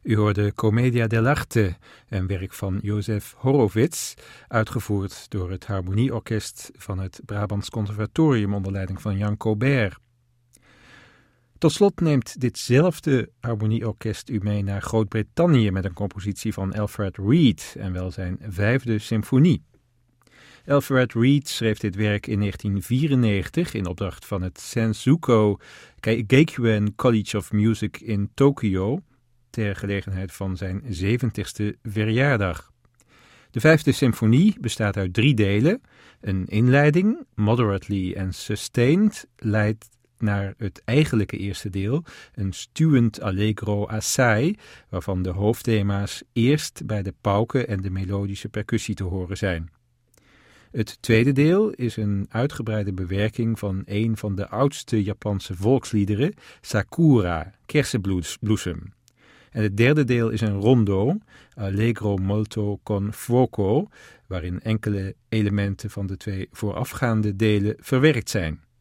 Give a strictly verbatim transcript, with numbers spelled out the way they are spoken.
U hoorde Commedia dell'arte, een werk van Jozef Horowitz, uitgevoerd door het Harmonieorkest van het Brabants Conservatorium onder leiding van Jan Cobert. Tot slot neemt ditzelfde harmonieorkest u mee naar Groot-Brittannië met een compositie van Alfred Reed en wel zijn vijfde symfonie. Alfred Reed schreef dit werk in negentien vierennegentig in opdracht van het Sensuko Geikuen College of Music in Tokio ter gelegenheid van zijn zeventigste verjaardag. De vijfde symfonie bestaat uit drie delen. Een inleiding, moderately and sustained, leidt naar het eigenlijke eerste deel, een stuwend allegro assai, waarvan de hoofdthema's eerst bij de pauken en de melodische percussie te horen zijn. Het tweede deel is een uitgebreide bewerking van een van de oudste Japanse volksliederen, Sakura, kersenbloesem. En het derde deel is een rondo, allegro molto con fuoco, waarin enkele elementen van de twee voorafgaande delen verwerkt zijn.